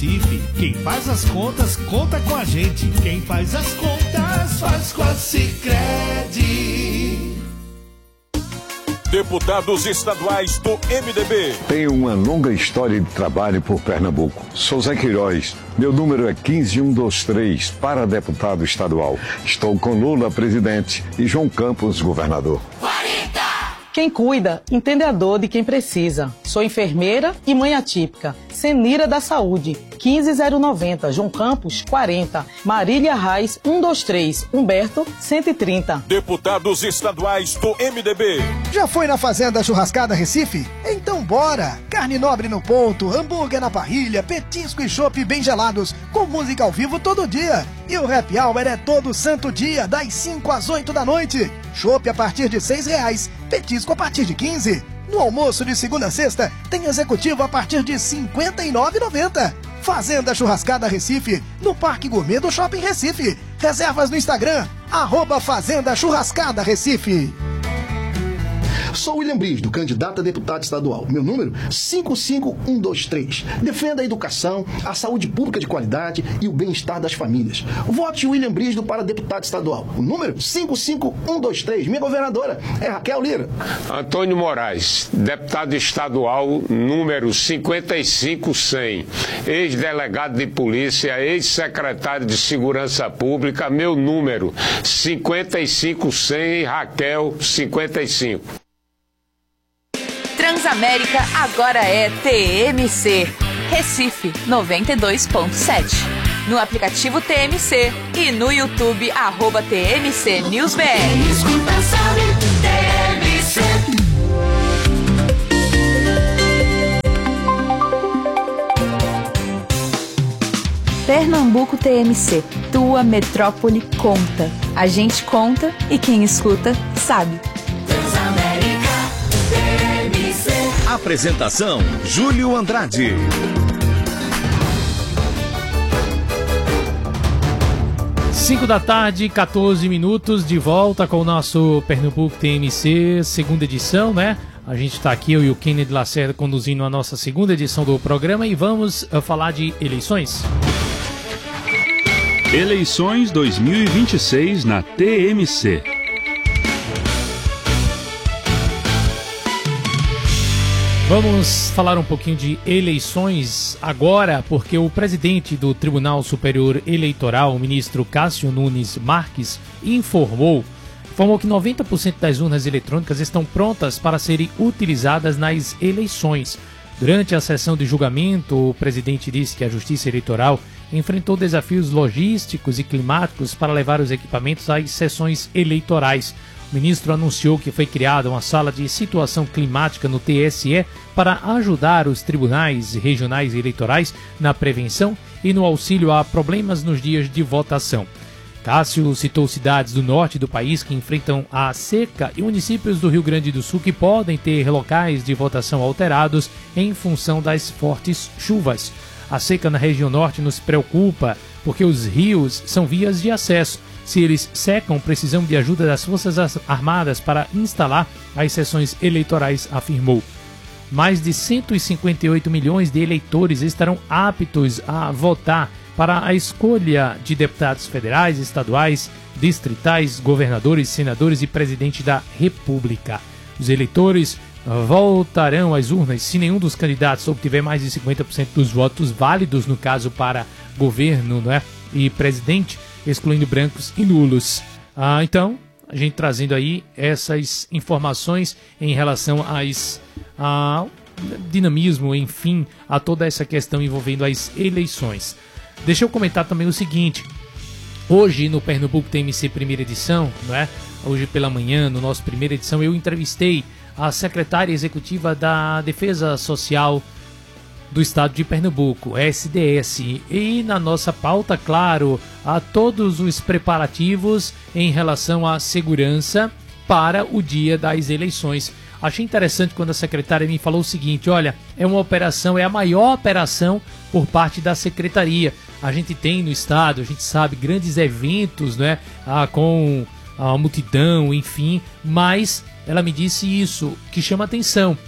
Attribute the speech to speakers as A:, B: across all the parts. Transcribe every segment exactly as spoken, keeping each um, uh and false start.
A: Quem faz as contas, conta com a gente. Quem faz as contas, faz com a Sicredi.
B: Deputados estaduais do M D B.
C: Tenho uma longa história de trabalho por Pernambuco. Sou Zé Queiroz. Meu número é quinze mil cento e vinte e três para deputado estadual. Estou com Lula presidente e João Campos governador.
D: Quem cuida, entende a dor de quem precisa. Sou enfermeira e mãe atípica. Senira da Saúde, quinze mil noventa, João Campos, quarenta. Marília Reis, cento e vinte e três, Humberto, cento e trinta.
B: Deputados estaduais do M D B.
E: Já foi na Fazenda Churrascada Recife? Então bora! Carne nobre no ponto, hambúrguer na parrilha, petisco e chopp bem gelados, com música ao vivo todo dia. E o happy hour é todo santo dia, das cinco às oito da noite. Chopp a partir de seis reais, petisco a partir de quinze. No almoço de segunda a sexta, tem executivo a partir de cinquenta e nove reais e noventa centavos. Fazenda Churrascada Recife, no Parque Gourmet do Shopping Recife. Reservas no Instagram, arroba Fazenda Churrascada Recife.
F: Sou William Brisdo, candidato a deputado estadual. Meu número, cinco cinco um dois três. Defenda a educação, a saúde pública de qualidade e o bem-estar das famílias. Vote William Brisdo para deputado estadual. O número, cinco cinco um dois três. Minha governadora é Raquel Lira.
G: Antônio Moraes, deputado estadual, número cinquenta e cinco cem. Ex-delegado de polícia, ex-secretário de segurança pública. Meu número, cinquenta e cinco cem, Raquel, cinquenta e cinco.
H: Transamérica agora é T M C, Recife noventa e dois ponto sete. No aplicativo T M C e no YouTube, arroba T M C News B R.
A: Escuta, sabe, T M C.
H: Pernambuco T M C, tua metrópole conta. A gente conta e quem escuta sabe.
A: Transamérica T M C.
I: Apresentação: Júlio Andrade.
J: cinco da tarde, quatorze minutos, de volta com o nosso Pernambuco T M C, segunda edição, né? A gente está aqui, eu e o Kennedy Lacerda, conduzindo a nossa segunda edição do programa e vamos uh, falar de eleições.
K: Eleições dois mil e vinte e seis na T M C.
J: Vamos falar um pouquinho de eleições agora, porque o presidente do Tribunal Superior Eleitoral, o ministro Cássio Nunes Marques, informou, informou que noventa por cento das urnas eletrônicas estão prontas para serem utilizadas nas eleições. Durante a sessão de julgamento, o presidente disse que a Justiça Eleitoral enfrentou desafios logísticos e climáticos para levar os equipamentos às sessões eleitorais. O ministro anunciou que foi criada uma sala de situação climática no T S E para ajudar os tribunais regionais eleitorais na prevenção e no auxílio a problemas nos dias de votação. Cássio citou cidades do norte do país que enfrentam a seca e municípios do Rio Grande do Sul que podem ter locais de votação alterados em função das fortes chuvas. A seca na região norte nos preocupa porque os rios são vias de acesso. Se eles secam, precisamos de ajuda das Forças Armadas para instalar as sessões eleitorais, afirmou. Mais de cento e cinquenta e oito milhões de eleitores estarão aptos a votar para a escolha de deputados federais, estaduais, distritais, governadores, senadores e presidente da República. Os eleitores voltarão às urnas se nenhum dos candidatos obtiver mais de cinquenta por cento dos votos válidos, no caso para governo, né, e presidente, excluindo brancos e nulos. Ah, então, a gente trazendo aí essas informações em relação às, ao dinamismo, enfim, a toda essa questão envolvendo as eleições. Deixa eu comentar também o seguinte: hoje no Pernambuco T M C primeira edição, não é? Hoje pela manhã, no nosso primeira edição, eu entrevistei a secretária executiva da Defesa Social do Estado de Pernambuco, S D S, e na nossa pauta, claro, a todos os preparativos em relação à segurança para o dia das eleições. Achei interessante quando a secretária me falou o seguinte: olha, é uma operação, é a maior operação por parte da secretaria. A gente tem no estado, a gente sabe, grandes eventos, né, ah, com a multidão, enfim, mas ela me disse isso, que chama atenção.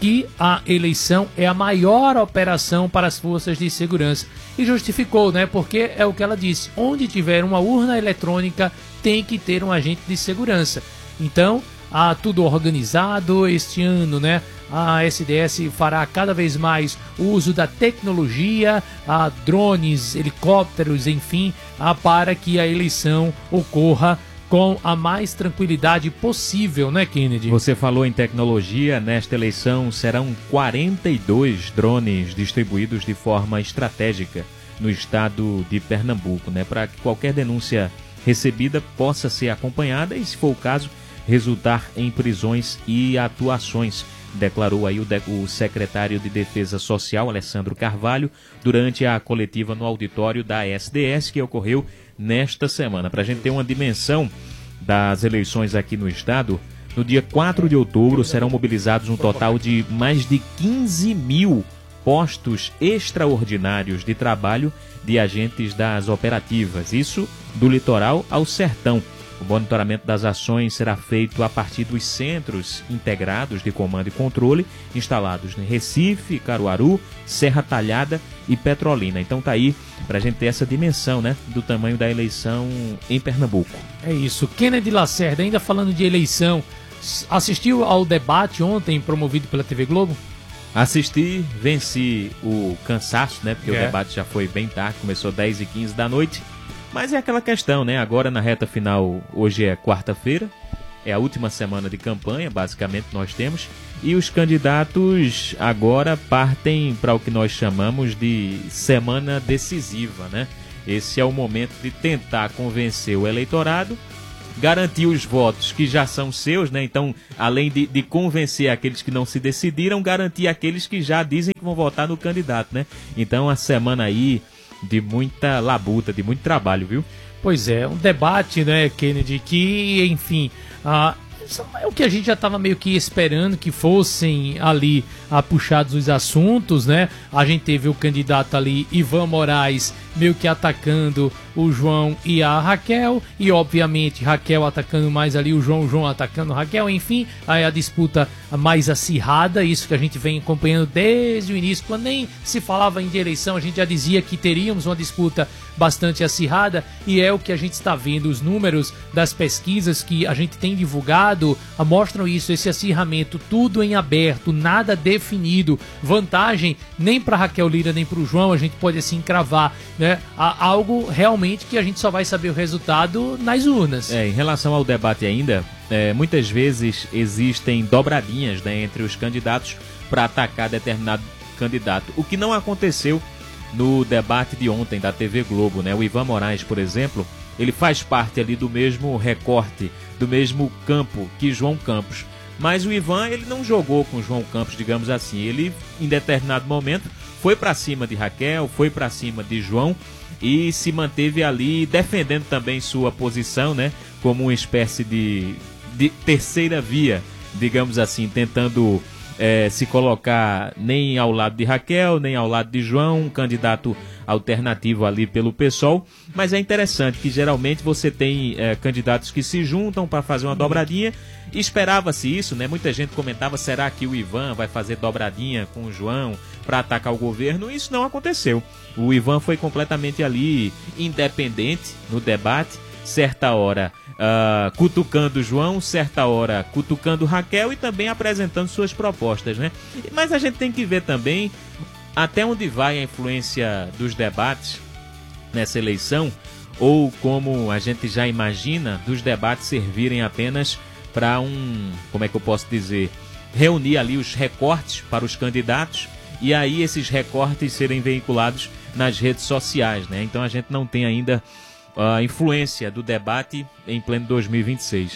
J: que a eleição é a maior operação para as forças de segurança. E justificou, né? Porque é o que ela disse, onde tiver uma urna eletrônica tem que ter um agente de segurança. Então, há tudo organizado este ano, né? A S D S fará cada vez mais o uso da tecnologia, a drones, helicópteros, enfim, a, para que a eleição ocorra com a mais tranquilidade possível, né, Kennedy?
L: Você falou em tecnologia, nesta eleição serão quarenta e dois drones distribuídos de forma estratégica no estado de Pernambuco, né, para que qualquer denúncia recebida possa ser acompanhada e, se for o caso, resultar em prisões e atuações, declarou aí o, de, o secretário de Defesa Social, Alessandro Carvalho, durante a coletiva no auditório da S D S, que ocorreu nesta semana. Para a gente ter uma dimensão das eleições aqui no estado, no dia quatro de outubro serão mobilizados um total de mais de quinze mil postos extraordinários de trabalho de agentes das operativas, isso do litoral ao sertão. O monitoramento das ações será feito a partir dos centros integrados de comando e controle instalados em Recife, Caruaru, Serra Talhada e Petrolina. Então tá aí para a gente ter essa dimensão, né, do tamanho da eleição em Pernambuco.
J: É isso. Kennedy Lacerda, ainda falando de eleição, assistiu ao debate ontem promovido pela T V Globo?
L: Assisti, venci o cansaço, né, porque é. o debate já foi bem tarde, começou dez e quinze da noite. Mas é aquela questão, né? Agora na reta final, hoje é quarta-feira, é a última semana de campanha, basicamente nós temos, e os candidatos agora partem para o que nós chamamos de semana decisiva, né? Esse é o momento de tentar convencer o eleitorado, garantir os votos que já são seus, né? Então, além de, de convencer aqueles que não se decidiram, garantir aqueles que já dizem que vão votar no candidato, né? Então, a semana aí de muita labuta, de muito trabalho, viu?
J: Pois é, um debate, né, Kennedy, que, enfim, ah, é o que a gente já estava meio que esperando que fossem ali ah, puxados os assuntos, né? A gente teve o candidato ali, Ivan Moraes, meio que atacando o João e a Raquel, e obviamente Raquel atacando mais ali o João, o João atacando a Raquel, enfim, aí a disputa mais acirrada, isso que a gente vem acompanhando desde o início, quando nem se falava em eleição, a gente já dizia que teríamos uma disputa bastante acirrada, e é o que a gente está vendo, os números das pesquisas que a gente tem divulgado mostram isso, esse acirramento, tudo em aberto, nada definido, vantagem nem para Raquel Lira nem para o João, a gente pode assim cravar, né? Há algo realmente que a gente só vai saber o resultado nas urnas.
L: É, em relação ao debate ainda, é, muitas vezes existem dobradinhas, né, entre os candidatos para atacar determinado candidato, o que não aconteceu no debate de ontem da T V Globo, né? O Ivan Moraes, por exemplo, ele faz parte ali do mesmo recorte, do mesmo campo que João Campos, mas o Ivan, ele não jogou com João Campos, digamos assim, ele em determinado momento foi para cima de Raquel, foi para cima de João e se manteve ali defendendo também sua posição, né, como uma espécie de, de terceira via, digamos assim, tentando é, se colocar nem ao lado de Raquel, nem ao lado de João, um candidato alternativo ali pelo PSOL, mas é interessante que geralmente você tem é, candidatos que se juntam para fazer uma dobradinha. Esperava-se isso, né? Muita gente comentava, será que o Ivan vai fazer dobradinha com o João para atacar o governo? Isso não aconteceu. O Ivan foi completamente ali independente no debate, certa hora uh, cutucando o João, certa hora cutucando Raquel e também apresentando suas propostas, né? Mas a gente tem que ver também até onde vai a influência dos debates nessa eleição, ou como a gente já imagina, dos debates servirem apenas para um, como é que eu posso dizer, reunir ali os recortes para os candidatos e aí esses recortes serem veiculados nas redes sociais, né? Então a gente não tem ainda a influência do debate em pleno dois mil e vinte e seis.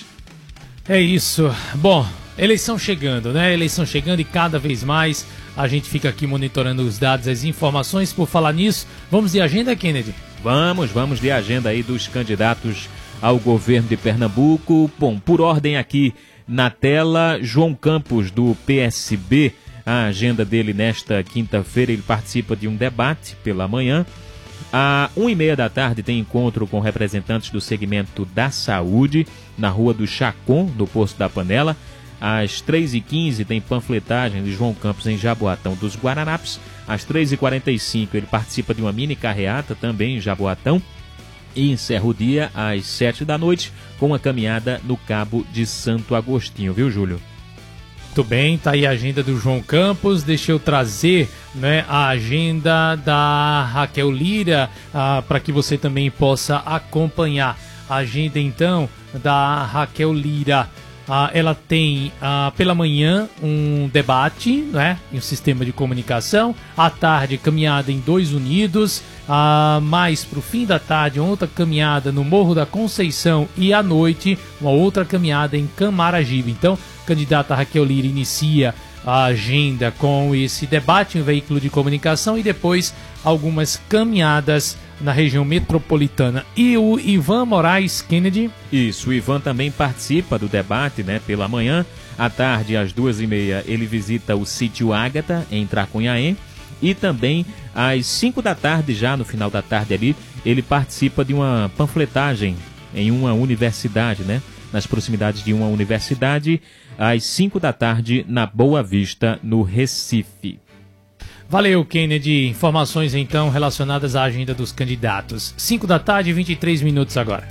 J: É isso. Bom, eleição chegando, né? Eleição chegando e cada vez mais a gente fica aqui monitorando os dados, as informações. Por falar nisso, vamos de agenda, Kennedy?
L: Vamos, vamos de agenda aí dos candidatos ao governo de Pernambuco. Bom, por ordem aqui na tela, João Campos, do P S B, a agenda dele nesta quinta-feira, ele participa de um debate pela manhã. À uma e meia da tarde tem encontro com representantes do segmento da saúde, na Rua do Chacon, no Poço da Panela. Às três e quinze tem panfletagem de João Campos em Jaboatão dos Guararapes. Às três e quarenta e cinco ele participa de uma mini carreata também em Jaboatão. E encerra o dia às sete da noite com uma caminhada no Cabo de Santo Agostinho, viu, Júlio?
J: Muito bem, tá aí a agenda do João Campos. Deixa eu trazer, né, a agenda da Raquel Lira ah, para que você também possa acompanhar. A agenda, então, da Raquel Lira. Ah, ela tem ah, pela manhã um debate, né, em um sistema de comunicação. À tarde, caminhada em Dois Unidos. Ah, mais para o fim da tarde, outra caminhada no Morro da Conceição. E à noite, uma outra caminhada em Camaragibe. Então, a candidata Raquel Lira inicia a agenda com esse debate em um veículo de comunicação e depois algumas caminhadas na região metropolitana. E o Ivan Moraes Kennedy?
L: Isso, o Ivan também participa do debate, né, pela manhã. À tarde, às duas e meia, ele visita o sítio Ágata, em Tracunhaém. E também, às cinco da tarde, já no final da tarde ali, ele participa de uma panfletagem em uma universidade, né? Nas proximidades de uma universidade, às cinco da tarde, na Boa Vista, no Recife.
J: Valeu, Kennedy. Informações, então, relacionadas à agenda dos candidatos. cinco da tarde, vinte e três minutos agora.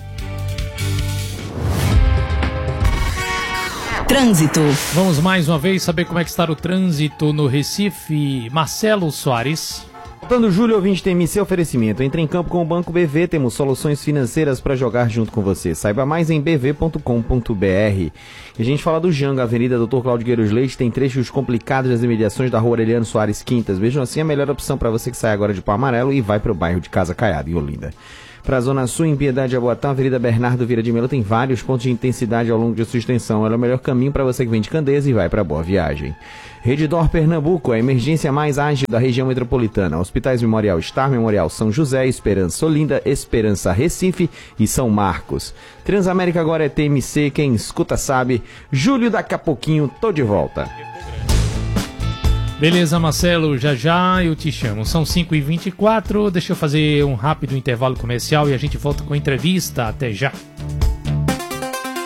H: Trânsito.
J: Vamos mais uma vez saber como é que está o trânsito no Recife. Marcelo Soares.
M: Voltando, Júlio, ouvinte T M C Oferecimento. Entre em campo com o Banco B V, temos soluções financeiras para jogar junto com você. Saiba mais em b v ponto com ponto b r. E a gente fala do Janga, Avenida doutor Cláudio Gueiros Leite, tem trechos complicados das imediações da Rua Aureliano Soares Quintas. Vejam assim, a melhor opção para você que sai agora de Pau Amarelo e vai para o bairro de Casa Caiada, em Olinda. Para a Zona Sul, em Piedade de Jaboatão, Avenida Bernardo Vieira de Mello tem vários pontos de intensidade ao longo de sua extensão. Ela é o melhor caminho para você que vem de Candeias e vai para Boa Viagem. Redditor Pernambuco, a emergência mais ágil da região metropolitana. Hospitais Memorial Star, Memorial São José, Esperança Olinda, Esperança Recife e São Marcos. Transamérica agora é T M C, quem escuta sabe. Júlio, daqui a pouquinho, tô de volta.
J: Beleza, Marcelo, já já eu te chamo. São cinco e vinte e quatro, deixa eu fazer um rápido intervalo comercial e a gente volta com a entrevista. Até já.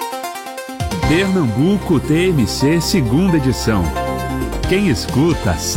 K: Pernambuco T M C, segunda edição. Quem escuta sabe.